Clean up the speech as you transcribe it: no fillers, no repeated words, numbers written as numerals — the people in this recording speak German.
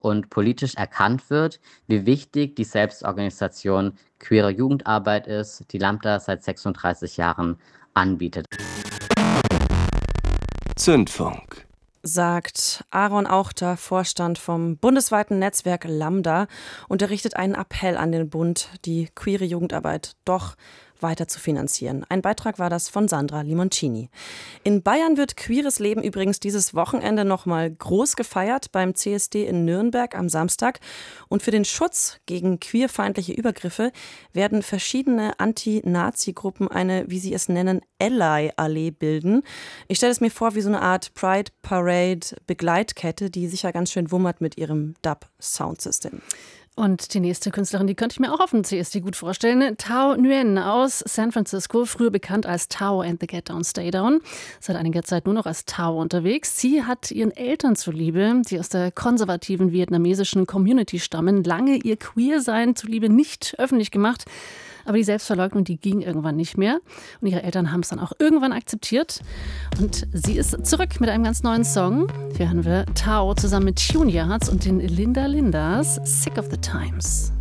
und politisch erkannt wird, wie wichtig die Selbstorganisation queerer Jugendarbeit ist, die Lambda seit 36 Jahren anbietet. Zündfunk. Sagt Aaron Auchter, Vorstand vom bundesweiten Netzwerk Lambda, und er richtet einen Appell an den Bund, die queere Jugendarbeit doch weiter zu finanzieren. Ein Beitrag war das von Sandra Limoncini. In Bayern wird queeres Leben übrigens dieses Wochenende nochmal groß gefeiert beim CSD in Nürnberg am Samstag. Und für den Schutz gegen queerfeindliche Übergriffe werden verschiedene Anti-Nazi-Gruppen eine, wie sie es nennen, Ally-Allee bilden. Ich stelle es mir vor wie so eine Art Pride-Parade-Begleitkette, die sicher ganz schön wummert mit ihrem Dub-Soundsystem. Und die nächste Künstlerin, die könnte ich mir auch auf dem CSD gut vorstellen. Thao Nguyen aus San Francisco, früher bekannt als Thao and the Get Down, Stay Down. Seit einiger Zeit nur noch als Thao unterwegs. Sie hat ihren Eltern zuliebe, die aus der konservativen vietnamesischen Community stammen, lange ihr Queersein zuliebe nicht öffentlich gemacht. Aber die Selbstverleugnung, die ging irgendwann nicht mehr. Und ihre Eltern haben es dann auch irgendwann akzeptiert. Und sie ist zurück mit einem ganz neuen Song. Hier hören wir Thao zusammen mit Tune Yards und den Linda Lindas, Sick of the Times.